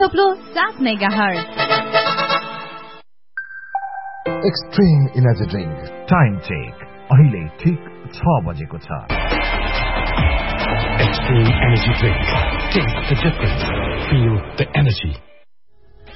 1.7 megahertz. Extreme energy drink time check अहिले ठीक 6 बजेको छ। Extreme energy drink. Taste the difference. Feel the energy.